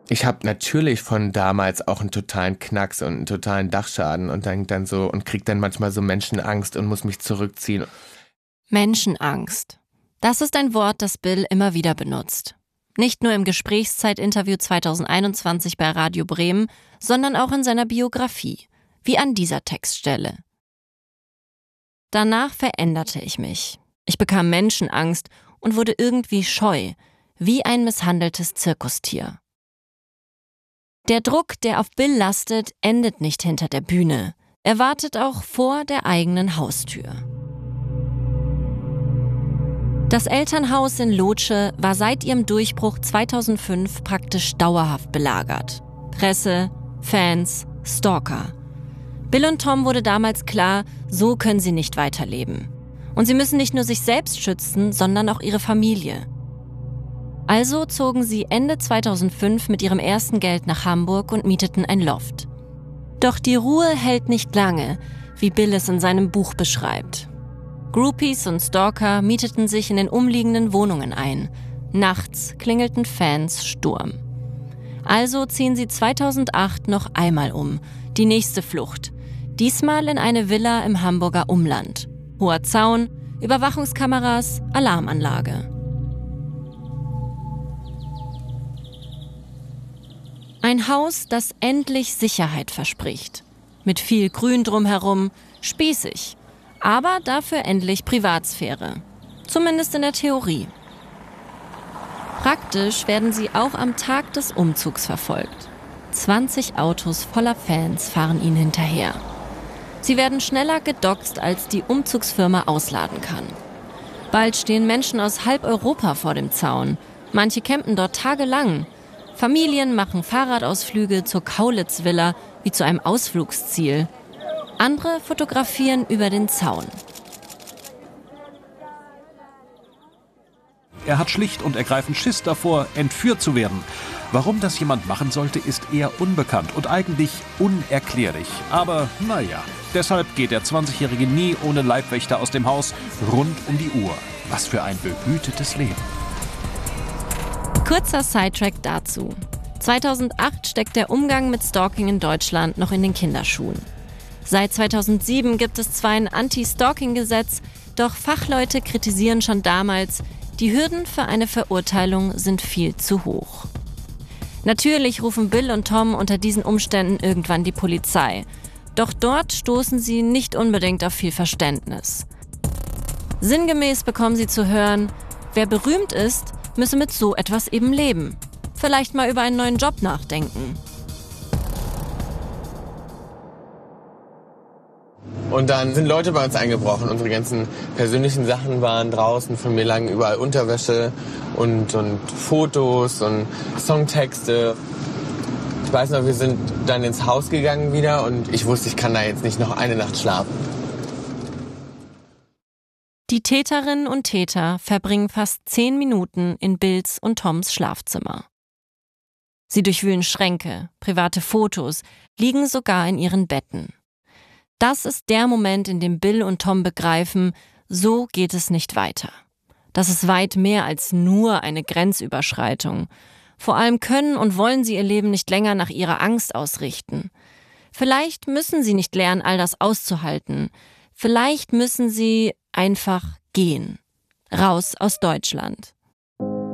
Ich habe natürlich von damals auch einen totalen Knacks und einen totalen Dachschaden und dann so und krieg dann manchmal so Menschenangst und muss mich zurückziehen. Menschenangst. Das ist ein Wort, das Bill immer wieder benutzt. Nicht nur im Gesprächszeitinterview 2021 bei Radio Bremen, sondern auch in seiner Biografie, wie an dieser Textstelle. Danach veränderte ich mich. Ich bekam Menschenangst und wurde irgendwie scheu, wie ein misshandeltes Zirkustier. Der Druck, der auf Bill lastet, endet nicht hinter der Bühne. Er wartet auch vor der eigenen Haustür. Das Elternhaus in Lotsche war seit ihrem Durchbruch 2005 praktisch dauerhaft belagert. Presse, Fans, Stalker. Bill und Tom wurde damals klar, so können sie nicht weiterleben. Und sie müssen nicht nur sich selbst schützen, sondern auch ihre Familie. Also zogen sie Ende 2005 mit ihrem ersten Geld nach Hamburg und mieteten ein Loft. Doch die Ruhe hält nicht lange, wie Bill es in seinem Buch beschreibt. Groupies und Stalker mieteten sich in den umliegenden Wohnungen ein. Nachts klingelten Fans Sturm. Also ziehen sie 2008 noch einmal um. Die nächste Flucht. Diesmal in eine Villa im Hamburger Umland. Hoher Zaun, Überwachungskameras, Alarmanlage. Ein Haus, das endlich Sicherheit verspricht. Mit viel Grün drumherum, spießig. Aber dafür endlich Privatsphäre. Zumindest in der Theorie. Praktisch werden sie auch am Tag des Umzugs verfolgt. 20 Autos voller Fans fahren ihnen hinterher. Sie werden schneller gedoxt, als die Umzugsfirma ausladen kann. Bald stehen Menschen aus halb Europa vor dem Zaun. Manche campen dort tagelang. Familien machen Fahrradausflüge zur Kaulitz-Villa wie zu einem Ausflugsziel. Andere fotografieren über den Zaun. Er hat schlicht und ergreifend Schiss davor, entführt zu werden. Warum das jemand machen sollte, ist eher unbekannt und eigentlich unerklärlich. Aber naja, deshalb geht der 20-Jährige nie ohne Leibwächter aus dem Haus rund um die Uhr. Was für ein behütetes Leben. Kurzer Sidetrack dazu. 2008 steckt der Umgang mit Stalking in Deutschland noch in den Kinderschuhen. Seit 2007 gibt es zwar ein Anti-Stalking-Gesetz, doch Fachleute kritisieren schon damals, die Hürden für eine Verurteilung sind viel zu hoch. Natürlich rufen Bill und Tom unter diesen Umständen irgendwann die Polizei. Doch dort stoßen sie nicht unbedingt auf viel Verständnis. Sinngemäß bekommen sie zu hören, wer berühmt ist, müsse mit so etwas eben leben. Vielleicht mal über einen neuen Job nachdenken. Und dann sind Leute bei uns eingebrochen. Unsere ganzen persönlichen Sachen waren draußen. Von mir lagen überall Unterwäsche und Fotos und Songtexte. Ich weiß noch, wir sind dann ins Haus gegangen wieder und ich wusste, ich kann da jetzt nicht noch eine Nacht schlafen. Die Täterinnen und Täter verbringen fast 10 Minuten in Bills und Toms Schlafzimmer. Sie durchwühlen Schränke, private Fotos, liegen sogar in ihren Betten. Das ist der Moment, in dem Bill und Tom begreifen, so geht es nicht weiter. Das ist weit mehr als nur eine Grenzüberschreitung. Vor allem können und wollen sie ihr Leben nicht länger nach ihrer Angst ausrichten. Vielleicht müssen sie nicht lernen, all das auszuhalten. Vielleicht müssen sie einfach gehen. Raus aus Deutschland.